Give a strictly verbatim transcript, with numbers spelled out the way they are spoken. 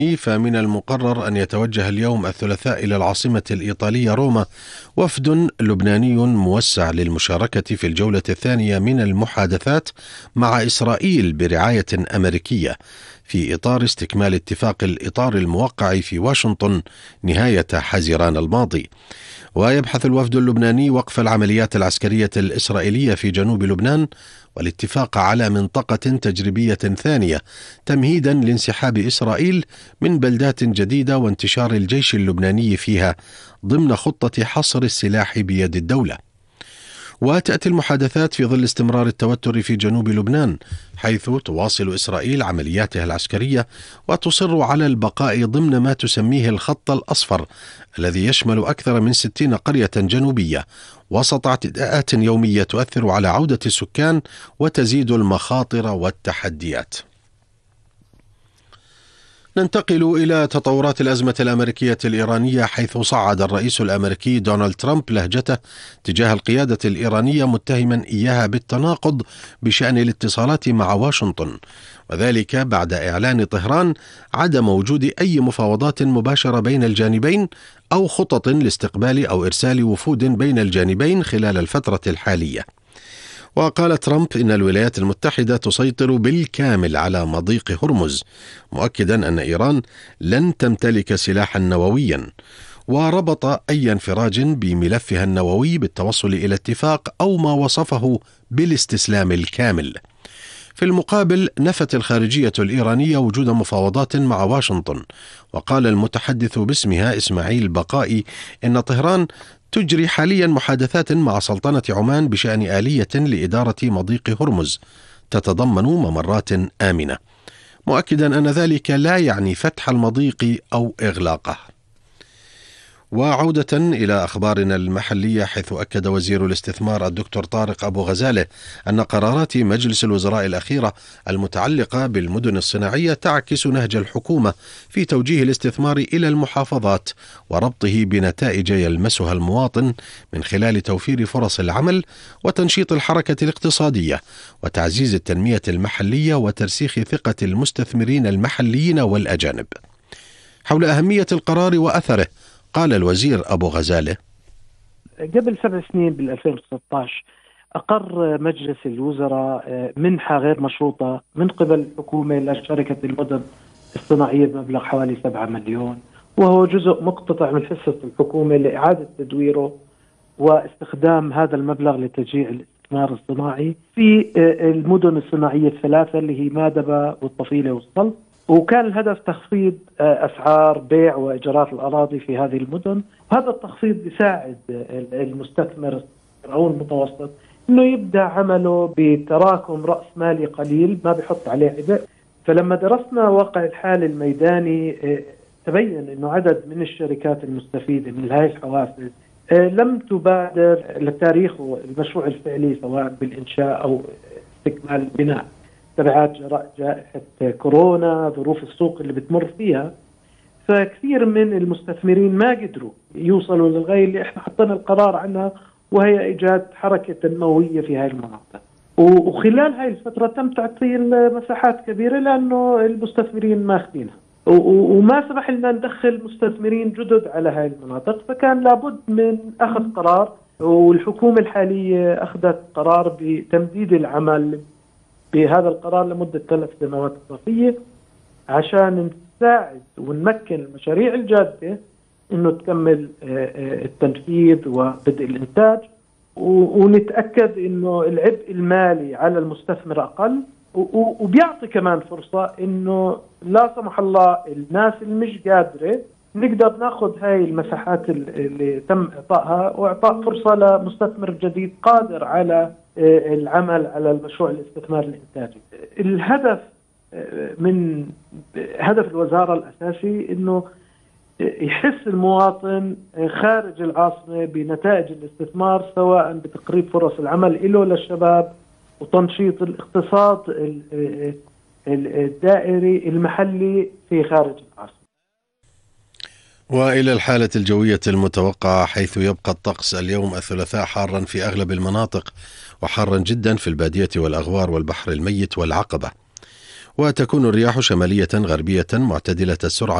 فمن المقرر أن يتوجه اليوم الثلاثاء إلى العاصمة الإيطالية روما وفد لبناني موسع للمشاركة في الجولة الثانية من المحادثات مع إسرائيل برعاية أمريكية في إطار استكمال اتفاق الإطار الموقع في واشنطن نهاية حزيران الماضي. ويبحث الوفد اللبناني وقف العمليات العسكرية الإسرائيلية في جنوب لبنان والاتفاق على منطقة تجريبية ثانية تمهيدا لانسحاب إسرائيل من بلدات جديدة وانتشار الجيش اللبناني فيها ضمن خطة حصر السلاح بيد الدولة. وتأتي المحادثات في ظل استمرار التوتر في جنوب لبنان، حيث تواصل إسرائيل عملياتها العسكرية وتصر على البقاء ضمن ما تسميه الخط الأصفر الذي يشمل أكثر من ستين قرية جنوبية، وسط اعتداءات يومية تؤثر على عودة السكان وتزيد المخاطر والتحديات. ننتقل إلى تطورات الأزمة الأمريكية الإيرانية، حيث صعد الرئيس الأمريكي دونالد ترامب لهجته تجاه القيادة الإيرانية متهما إياها بالتناقض بشأن الاتصالات مع واشنطن، وذلك بعد إعلان طهران عدم وجود أي مفاوضات مباشرة بين الجانبين أو خطط لاستقبال أو إرسال وفود بين الجانبين خلال الفترة الحالية. وقال ترامب إن الولايات المتحدة تسيطر بالكامل على مضيق هرمز، مؤكدا أن إيران لن تمتلك سلاحا نوويا، وربط أي انفراج بملفها النووي بالتوصل إلى اتفاق أو ما وصفه بالاستسلام الكامل. في المقابل نفت الخارجية الإيرانية وجود مفاوضات مع واشنطن، وقال المتحدث باسمها إسماعيل بقائي إن طهران تجري حاليا محادثات مع سلطنة عمان بشأن آلية لإدارة مضيق هرمز تتضمن ممرات آمنة، مؤكدا أن ذلك لا يعني فتح المضيق أو إغلاقه. وعودة إلى أخبارنا المحلية، حيث أكد وزير الاستثمار الدكتور طارق أبو غزالة أن قرارات مجلس الوزراء الأخيرة المتعلقة بالمدن الصناعية تعكس نهج الحكومة في توجيه الاستثمار إلى المحافظات وربطه بنتائج يلمسها المواطن من خلال توفير فرص العمل وتنشيط الحركة الاقتصادية وتعزيز التنمية المحلية وترسيخ ثقة المستثمرين المحليين والأجانب. حول أهمية القرار وأثره قال الوزير أبو غزالة: قبل سبع سنين بال2016 أقر مجلس الوزراء منحة غير مشروطة من قبل الحكومة لشركة المدن الصناعية بمبلغ حوالي سبعة مليون، وهو جزء مقتطع من حصة الحكومة لإعادة تدويره واستخدام هذا المبلغ لتشجيع الاستثمار الصناعي في المدن الصناعية الثلاثة اللي هي مادبة والطفيلة والصلب. وكان الهدف تخفيض أسعار بيع وإيجارات الأراضي في هذه المدن. هذا التخفيض يساعد المستثمر أو المتوسط إنه يبدأ عمله بتراكم رأس مالي قليل ما بيحط عليه عبء. فلما درسنا واقع الحال الميداني تبين إنه عدد من الشركات المستفيدة من هذه الحوافز لم تبادر لتاريخ المشروع الفعلي سواء بالإنشاء أو استكمال البناء تبعات جراء جائحة كورونا، ظروف السوق اللي بتمر فيها. فكثير من المستثمرين ما قدروا يوصلوا للغاية اللي احنا حطينا القرار عنها، وهي إيجاد حركة تنموية في هاي المناطق. وخلال هاي الفترة تم تعطيل مساحات كبيرة لأنه المستثمرين ماخذينها، وما سمح لنا ندخل مستثمرين جدد على هاي المناطق. فكان لابد من أخذ قرار، والحكومة الحالية أخذت قرار بتمديد العمل بهذا القرار لمدة ثلاث سنوات إضافية عشان نساعد ونمكن المشاريع الجادة إنه تكمل التنفيذ وبدء الإنتاج، ونتأكد إنه العبء المالي على المستثمر أقل، وبيعطي كمان فرصة إنه لا سمح الله الناس اللي مش قادرة نقدر ناخذ هاي المساحات اللي تم إعطائها وإعطاء فرصة لمستثمر جديد قادر على العمل على المشروع الاستثمار الإنتاجي. الهدف من هدف الوزارة الأساسي إنه يحس المواطن خارج العاصمة بنتائج الاستثمار، سواء بتقريب فرص العمل له للشباب وتنشيط الاقتصاد الدائري المحلي في خارج العاصمة. وإلى الحالة الجوية المتوقعة، حيث يبقى الطقس اليوم الثلاثاء حارا في أغلب المناطق وحارا جدا في البادية والأغوار والبحر الميت والعقبة. وتكون الرياح شمالية غربية معتدلة السرعة